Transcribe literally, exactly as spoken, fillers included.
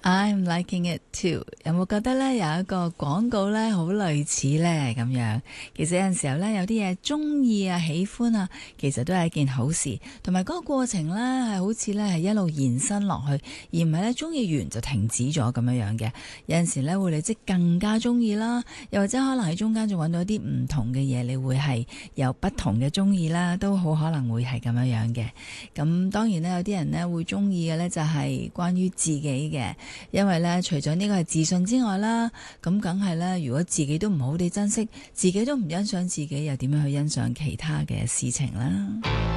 I'm liking it too。有冇覺得咧有一個廣告咧好類似咧咁樣？其實有陣時候咧有啲嘢中意啊、喜歡啊，其實都係一件好事。同埋嗰個過程咧係好似咧係一路延伸落去，而唔係咧中意完就停止咗咁樣樣嘅。有陣時咧會累積更加中意啦，又或者可能喺中間仲揾到一啲唔同嘅嘢，你會係有不同嘅中意啦，都好可能會係咁樣樣嘅。咁當然咧有啲人咧會中意嘅咧就係關於自己嘅。因為咧，除咗呢個係自信之外啦，咁梗係咧，如果自己都唔好地珍惜，自己都唔欣賞自己，又點樣去欣賞其他嘅事情啦？